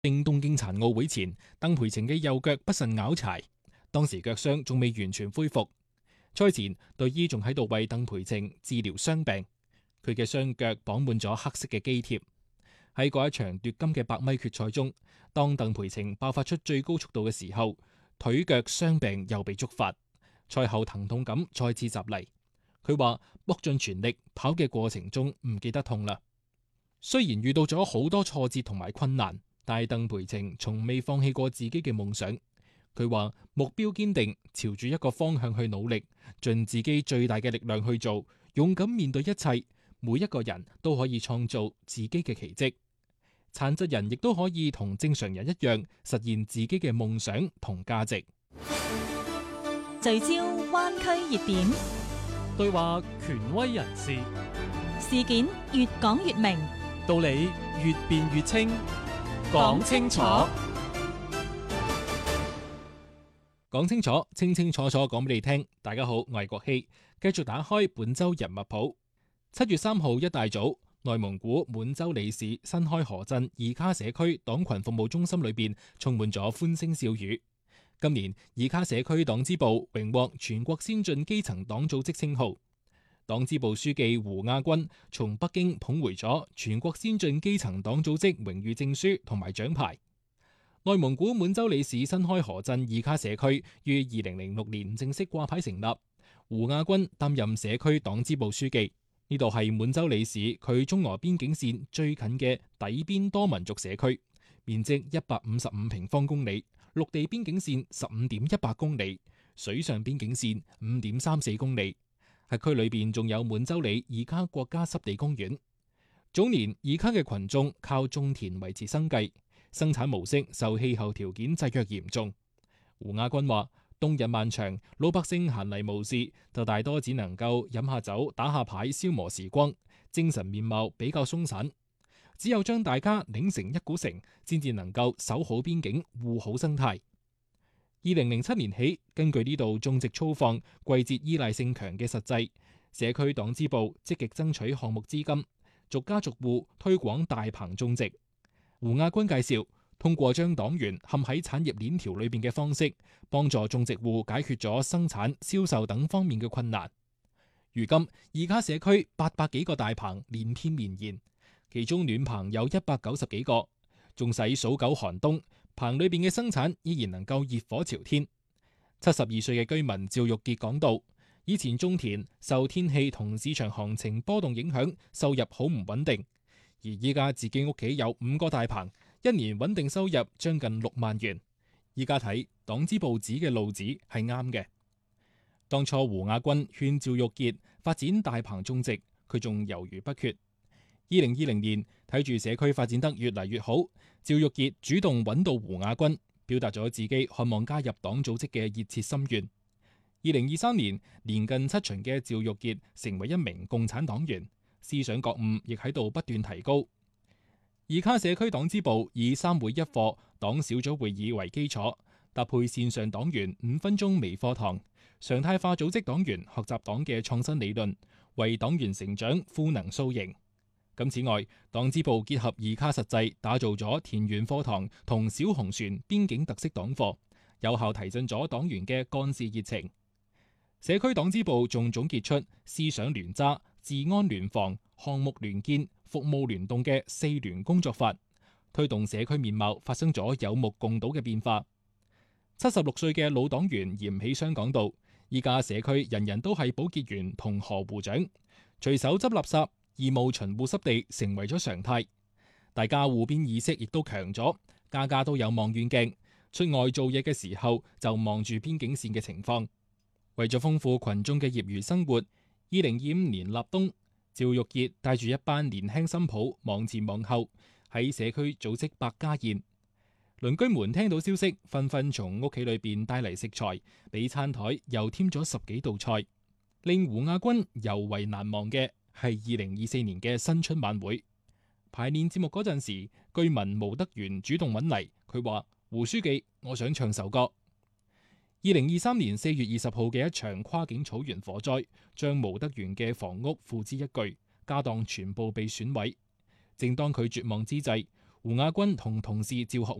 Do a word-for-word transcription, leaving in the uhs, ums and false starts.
正東京殘奧會前，鄧培晴嘅右腳不慎拗柴，當時腳傷仲未完全恢復。賽前隊醫仲喺度為鄧培晴治療傷病，佢嘅雙腳綁滿咗黑色嘅肌貼。喺嗰一場奪金嘅百米決賽中，當鄧培晴爆發出最高速度嘅時候，腿腳傷病又被觸發，賽後疼痛感再次襲嚟。佢話搏盡全力跑嘅過程中唔記得痛啦。雖然遇到咗好多挫折同埋困難，但係鄧培晴從未放棄過自己嘅夢想。佢話目標堅定，朝住一個方向去努力，盡自己最大嘅力量去做，勇敢面對一切。每一個人都可以創造自己嘅奇蹟，殘疾人亦都可以同正常人一樣實現自己嘅夢想同價值。 聚焦灣區熱點， 對話權威人士， 事件越講越明， 道理越辯越清，講清楚， 講清楚，清清楚楚講俾你聽。大家好，我係國希，繼續打開本周人物譜。七月三號一大早，內蒙古滿洲里市新開河鎮二卡社區黨群服務中心裏邊充滿咗歡聲笑語。今年二卡社區黨支部榮獲全國先進基層黨組織稱號，黨支部書記胡亞軍從北京捧回咗全國先進基層黨組織榮譽證書同埋獎牌。內蒙古滿洲里市新開河鎮二卡社區於二零零六年正式掛牌成立，胡亞軍擔任社區黨支部書記。呢度係滿洲里市距中俄邊境線最近嘅底邊多民族社區，面積一百五十五平方公里，陸地邊境線十五點一八公里，水上邊境線五點三四公里。喺區裏邊仲有滿洲里二卡國家濕地公園。早年二卡嘅群眾靠種田維持生計，生產模式受氣候條件制約嚴重。胡亞軍話：冬日漫長，老百姓閒嚟無事，就大多只能夠飲下酒、打下牌消磨時光，精神面貌比較鬆散。只有將大家擰成一股繩，先至能夠守好邊境、護好生態。二零零七年起，根據呢度種植粗放、季節依賴性強嘅實際，社區黨支部積極爭取項目資金，逐家逐戶推廣大棚種植。胡亞軍介紹，通過將黨員嵌喺產業鏈條裏邊嘅方式，幫助種植戶解決咗生產、銷售等方面嘅困難。如今二卡社區八百幾個大棚連片綿延，其中暖棚有一百九十幾個，仲使數九寒冬，棚裏邊嘅生產依然能夠熱火朝天。七十二歲嘅居民趙玉傑講到，以前種田受天氣同市場行情波動影響，收入好唔穩定，而依家自己屋企有五個大棚，一年穩定收入將近六萬元。依家睇黨支部指嘅路子係啱嘅。當初胡亞軍勸趙玉傑發展大棚種植，佢仲猶豫不決。二零二零年睇住社區發展得越嚟越好，趙玉傑主動揾到胡亞軍，表達咗自己渴望加入黨組織嘅熱切心願。二零二三年年近七旬嘅趙玉傑成為一名共產黨員，思想覺悟亦喺度不斷提高。二卡社區黨支部以三會一課黨小組會議為基礎，搭配線上黨員五分鐘微課堂，常態化組織黨員學習黨嘅創新理論，為黨員成長賦能塑形。咁此外，黨支部結合二卡實際，打造咗田園課堂同小紅船邊境特色黨課，有效提振咗黨員嘅幹事熱情。社區黨支部仲總結出思想聯揸、治安聯防、項目聯建、服務聯動嘅四聯工作法，推動社區面貌發生咗有目共睹嘅變化。七十六歲嘅老黨員嚴喜雙講道：依家社區人人都係保潔員同河湖長，隨手執垃圾、義務巡護濕地成為咗常態，大家護邊意識亦都強咗，家家都有望遠鏡，出外做嘢嘅時候就望住邊境線嘅情況。為咗豐富群眾嘅業餘生活，二零二五年立冬，趙玉傑帶住一班年輕新抱忙前忙後喺社區組織百家宴。鄰居們聽到消息，紛紛從屋企裏邊帶嚟食材，俾餐台又添咗十幾道菜。令胡亞軍尤為難忘嘅係二零二四年嘅新春晚會排練節目嗰陣時，居民毛德元主動揾嚟，佢話：胡書記，我想唱首歌。二零二三年四月二十號嘅一場跨境草原火災，將毛德元嘅房屋付之一炬，家當全部被損毀。正當佢絕望之際， 胡亞軍同同事趙學